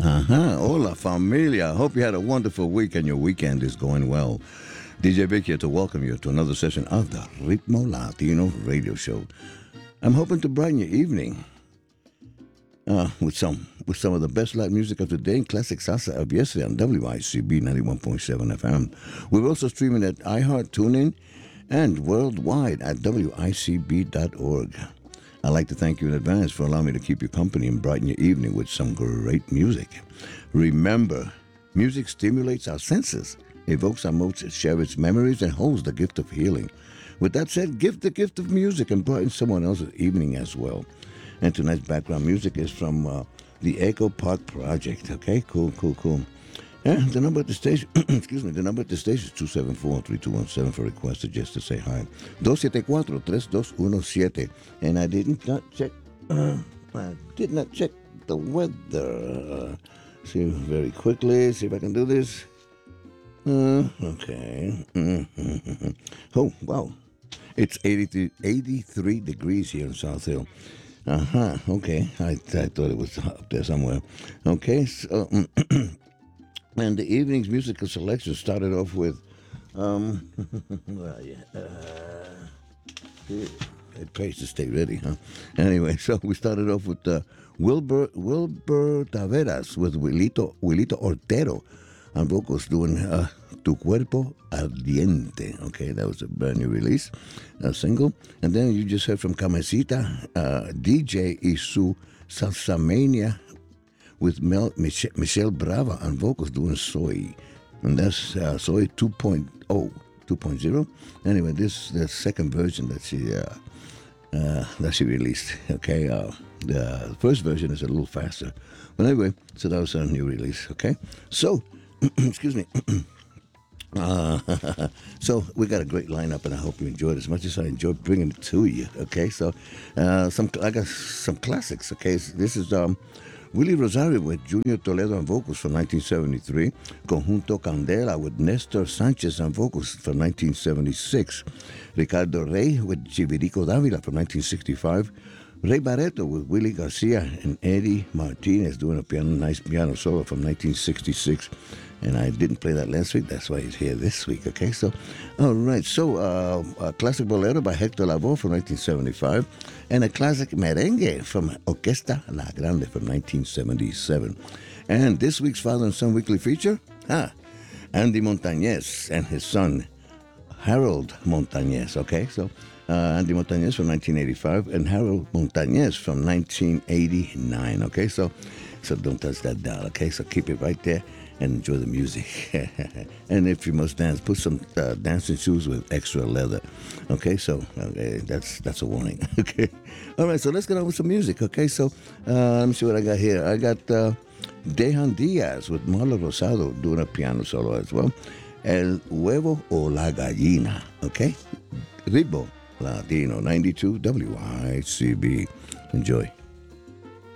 Hola, familia. Hope you had a wonderful week and your weekend is going well. DJ Vic here to welcome you to another session of the Ritmo Latino Radio Show. I'm hoping to brighten your evening with some of the best live music of the day and classic salsa of yesterday on WICB 91.7 FM. We're also streaming at iHeart, TuneIn, and worldwide at WICB.org. I'd like to thank you in advance for allowing me to keep you company and brighten your evening with some great music. Remember, music stimulates our senses, evokes our moods, cherishes memories, and holds the gift of healing. With that said, give the gift of music and brighten someone else's evening as well. And tonight's background music is from the Echo Park Project. Okay, cool. And the number at the station, the number at the station is 274-3217 for requests or just to say hi. 274-3217. And I did not check the weather. See very quickly, see if I can do this. Okay. Oh, wow. It's 83 degrees here in South Hill. Okay. I thought it was up there somewhere. Okay, so... And the evening's musical selection started off with, it pays to stay ready, huh? Anyway, so we started off with Wilbur Taveras with Wilito Ortero on vocals doing Tu Cuerpo Ardiente. Okay, that was a brand new release, a single. And then you just heard from Camecita, DJ Isu Salsamania, with Michelle Brava on vocals doing Soy. And that's Soy 2.0. Anyway, this is the second version that she released. Okay, the first version is a little faster. But anyway, so that was a new release. Okay, so, excuse me. So we got a great lineup, and I hope you enjoyed it as much as I enjoyed bringing it to you. Okay, so I got some classics. Okay, so this is Willie Rosario with Junior Toledo on vocals from 1973. Conjunto Candela with Nestor Sanchez on vocals from 1976. Ricardo Rey with Chivirico Davila from 1965. Ray Barreto with Willie Garcia and Eddie Martinez doing a nice piano solo from 1966. And I didn't play that last week, that's why he's here this week, okay? So, all right, so a classic bolero by Hector Lavoe from 1975, and a classic merengue from Orquesta La Grande from 1977. And this week's Father and Son Weekly Feature, Andy Montañez and his son, Harold Montañez, okay? So, Andy Montañez from 1985 and Harold Montañez from 1989, okay? So don't touch that dial, okay? So keep it right there and enjoy the music. And if you must dance, put some dancing shoes with extra leather. Okay, so that's a warning. Okay, all right. So let's get on with some music. Okay, so let me see what I got here. I got Dejan Diaz with Marla Rosado doing a piano solo as well. El huevo o la gallina. Okay, Ritmo Latino 92 WICB. Enjoy.